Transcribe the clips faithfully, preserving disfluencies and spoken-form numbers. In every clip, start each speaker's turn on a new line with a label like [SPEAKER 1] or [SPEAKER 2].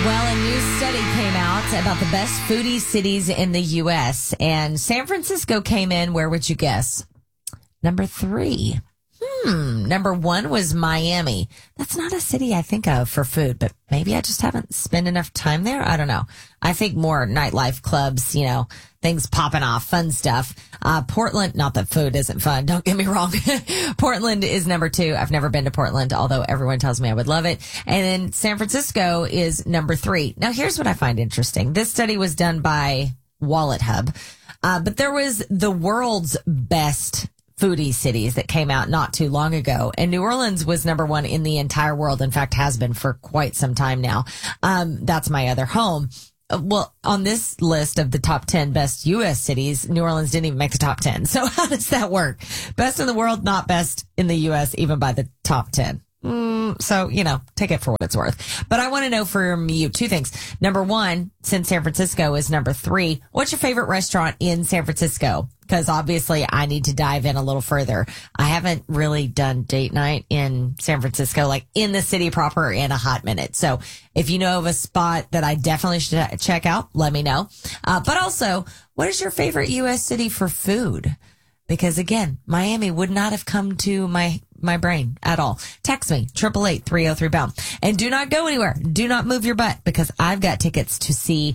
[SPEAKER 1] Well, a new study came out about the best foodie cities in the U S, and San Francisco came in, where would you guess? Number three. Hmm. Number one was Miami. That's not a city I think of for food, but maybe I just haven't spent enough time there. I don't know. I think more nightlife, clubs, you know, things popping off, fun stuff. Uh, Portland, not that food isn't fun. Don't get me wrong. Portland is number two. I've never been to Portland, although everyone tells me I would love it. And then San Francisco is number three. Now, here's what I find interesting. This study was done by Wallet Hub, uh, but there was the world's best foodie cities that came out not too long ago. And New Orleans was number one in the entire world. In fact, has been for quite some time now. Um, that's my other home. Well, on this list of the top ten best U S cities, New Orleans didn't even make the top ten. So how does that work? Best in the world, not best in the U S, even by the top ten. Mm, so, you know, take it for what it's worth. But I want to know from you two things. Number one, since San Francisco is number three, what's your favorite restaurant in San Francisco? Because obviously I need to dive in a little further. I haven't really done date night in San Francisco, like in the city proper, in a hot minute. So if you know of a spot that I definitely should check out, let me know. Uh, but also, what is your favorite U S city for food? Because again, Miami would not have come to my my brain at all. Text me, triple eight, three oh three, pound. And do not go anywhere. Do not move your butt, because I've got tickets to see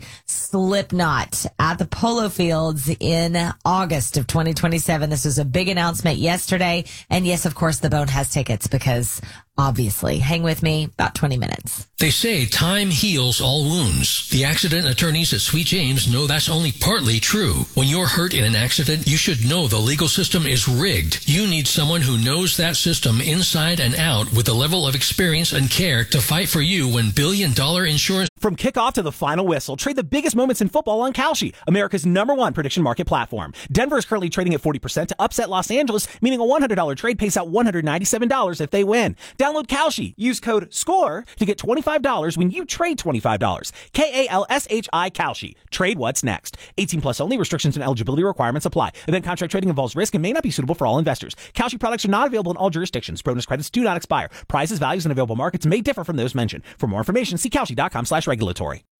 [SPEAKER 1] Slipknot at the Polo Fields in August of twenty twenty-seven. This was a big announcement yesterday. And yes, of course, the Bone has tickets, because obviously, hang with me, about twenty minutes.
[SPEAKER 2] They say time heals all wounds. The accident attorneys at Sweet James know that's only partly true. When you're hurt in an accident, you should know the legal system is rigged. You need someone who knows that system inside and out, with the level of experience and care to fight for you when billion dollar insurance.
[SPEAKER 3] From kickoff to the final whistle, trade the biggest moments in football on Kalshi, America's number one prediction market platform. Denver is currently trading at forty percent to upset Los Angeles, meaning a one hundred dollars trade pays out one hundred ninety-seven dollars if they win. Download Kalshi. Use code SCORE to get twenty-five dollars when you trade twenty-five dollars. K A L S H I Kalshi. Trade what's next. eighteen plus only. Restrictions and eligibility requirements apply. Event contract trading involves risk and may not be suitable for all investors. Kalshi products are not available in all jurisdictions. Bonus credits do not expire. Prices, values, and available markets may differ from those mentioned. For more information, see Kalshi dot com slash regulatory.